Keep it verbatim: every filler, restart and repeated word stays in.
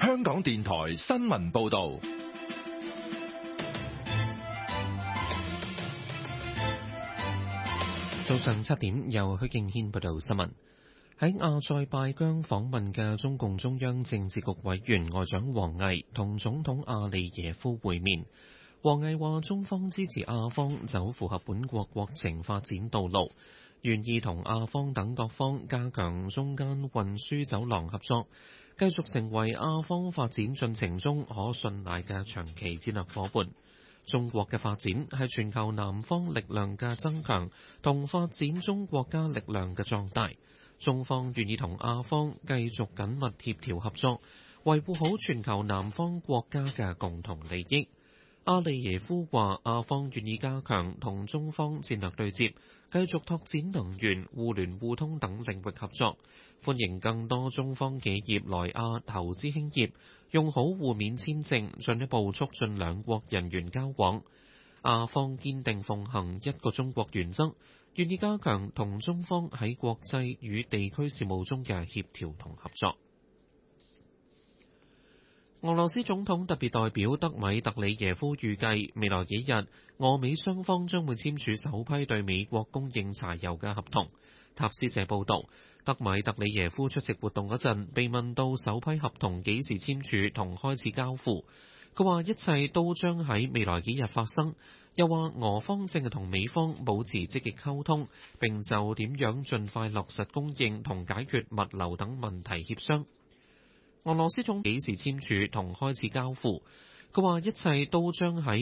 香港電台新聞報道。 早上七點，由許敬軒報道新聞。喺阿塞拜疆訪問嘅中共中央政治局委員外長王毅同總統阿利耶夫會面。王毅話：中方支持阿方走符合本國國情發展道路，願意同阿方等各方加強中間運輸走廊合作，繼續成為阿方發展進程中可信賴嘅長期戰略夥伴。中國嘅發展係全球南方力量嘅增強同發展中國家力量嘅壯大。中方願意同阿方繼續緊密協調合作，維護好全球南方國家嘅共同利益。阿利耶夫話：阿方願意加強同中方戰略對接，繼續拓展能源、互聯互通等領域合作，歡迎更多中方企業來亞投資興業，用好互免簽證，進一步促進兩國人員交往。阿方堅定奉行一個中國原則，願意加強同中方喺國際與地區事務中嘅協調同合作。俄羅斯總統特別代表德米特里耶夫預計未來幾日，俄美雙方將會簽署首批對美國供應柴油嘅合同。塔斯社報導，德米特里耶夫出席活動嗰陣，被問到首批合同幾時簽署同開始交付，佢話一切都將喺未來幾日發生。又話俄方正係同美方保持積極溝通，並就點樣盡快落實供應同解決物流等問題協商。俄羅斯總統幾時簽署同開始交付？佢話一切都將喺